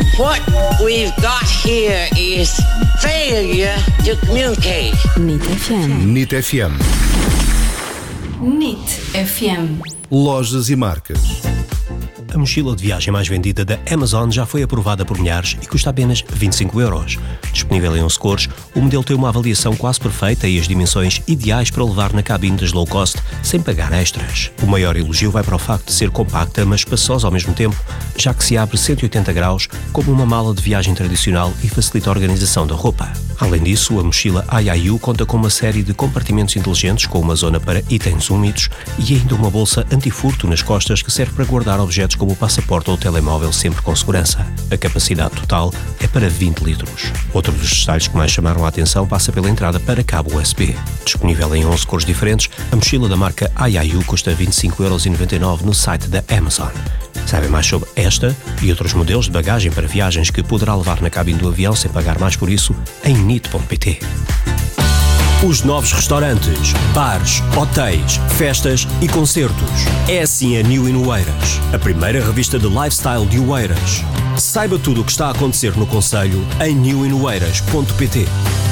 What we've got here is failure to communicate. NIT FM. NIT FM. NIT FM. Lojas e marcas. A mochila de viagem mais vendida da Amazon já foi aprovada por milhares e custa apenas 25€. Disponível em 11 cores, o modelo tem uma avaliação quase perfeita e as dimensões ideais para levar na cabine das low cost sem pagar extras. O maior elogio vai para o facto de ser compacta, mas espaçosa ao mesmo tempo, já que se abre 180 graus como uma mala de viagem tradicional e facilita a organização da roupa. Além disso, a mochila IIU conta com uma série de compartimentos inteligentes com uma zona para itens úmidos e ainda uma bolsa antifurto nas costas que serve para guardar objetos como o passaporte ou o telemóvel sempre com segurança. A capacidade total é para 20 litros. Outro dos detalhes que mais chamaram a atenção passa pela entrada para cabo USB. Disponível em 11 cores diferentes, a mochila da marca IIU custa 25,99€ no site da Amazon. Saiba mais sobre esta e outros modelos de bagagem para viagens que poderá levar na cabine do avião sem pagar mais por isso em NIT.pt. Os novos restaurantes, bares, hotéis, festas e concertos. É assim a New in Oeiras, a primeira revista de lifestyle de Oeiras. Saiba tudo o que está a acontecer no concelho em newinoeiras.pt.